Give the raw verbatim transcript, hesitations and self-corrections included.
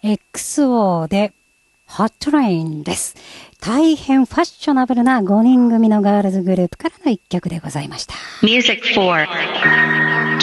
エックスオー でホットレインです。大変ファッショナブルなごにん組のガールズグループからの一曲でございました。 Music for